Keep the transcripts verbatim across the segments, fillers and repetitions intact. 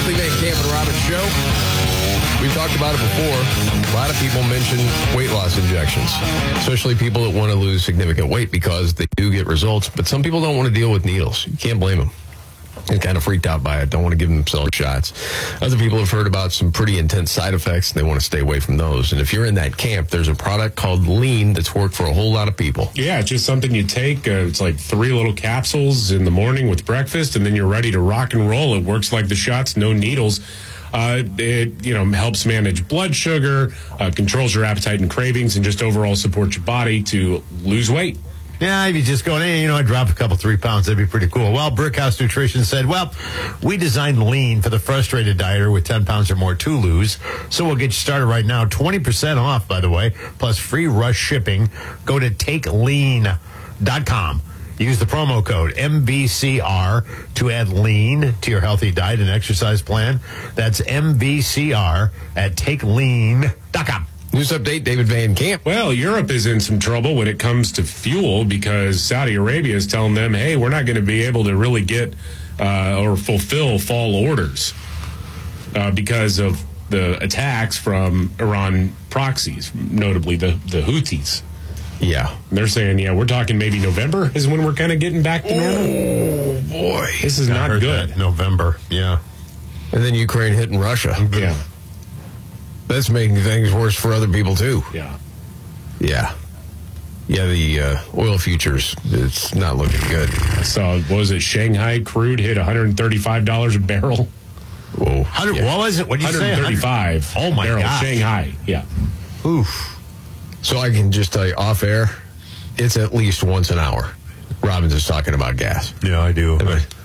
Markley, Van Camp, and Robbins Show. We've talked about it before. A lot of people mention weight loss injections, especially people that want to lose significant weight because they do get results. But some people don't want to deal with needles. You can't blame them. They're kind of freaked out by it, don't want to give themselves shots. Other people have heard about some pretty intense side effects, and they want to stay away from those. And if you're in that camp, there's a product called Lean that's worked for a whole lot of people. Yeah, it's just something you take. Uh, it's like three little capsules in the morning with breakfast, and then you're ready to rock and roll. It works like the shots, no needles. Uh, it, you know, helps manage blood sugar, uh, controls your appetite and cravings, and just overall supports your body to lose weight. Yeah, if you just going, hey, you know, I dropped a couple, three pounds, that'd be pretty cool. Well, Brickhouse Nutrition said, well, we designed Lean for the frustrated dieter with ten pounds or more to lose. So we'll get you started right now. twenty percent off, by the way, plus free rush shipping. Go to take lean dot com. Use the promo code M V C R to add Lean to your healthy diet and exercise plan. That's M V C R at take lean dot com. News update, David Van Camp. Well, Europe is in some trouble when it comes to fuel because Saudi Arabia is telling them, hey, we're not going to be able to really get uh, or fulfill fall orders uh, because of the attacks from Iran proxies, notably the, the Houthis. Yeah. And they're saying, yeah, we're talking maybe November is when we're kind of getting back to normal. Oh, boy. This is not good. That. November, yeah. And then Ukraine hitting Russia. Yeah. That's making things worse for other people, too. Yeah. Yeah. Yeah, the uh, oil futures, it's not looking good. I saw, what was it, Shanghai crude hit one hundred thirty-five dollars a barrel. Whoa. Yeah. What was it? What did you say? one hundred thirty-five. Oh, my barrel, gosh. Shanghai, yeah. Oof. So I can just tell you off air, it's at least once an hour. Robbins is talking about gas. Yeah, I do.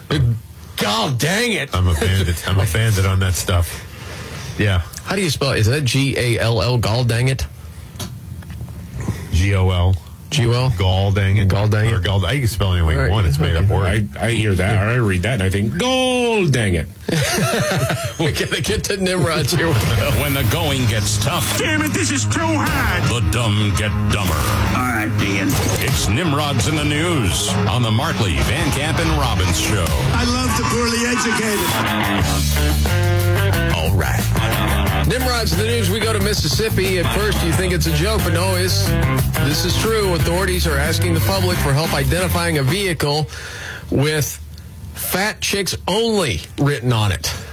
God dang it. I'm a bandit. I'm a bandit on that stuff. Yeah. How do you spell it? Is that G A L L, gall dang it? G O L. G O L? Gall dang it. Gall dang it. Or gall, I can spell any way you All right. want. It's made up word. I, I hear that, or I read that, and I think, gold, dang it. We got to get to Nimrod's here. When the going gets tough, Damn it, this is too hard. the dumb get dumber. All right, Dean. It's Nimrod's in the News on the Markley, Van Camp, and Robbins Show. I love the poorly educated. All right. Nimrod's in the News. We go to Mississippi. At first, you think it's a joke, but no, it's, this is true. Authorities are asking the public for help identifying a vehicle with "Fat Chicks Only" written on it.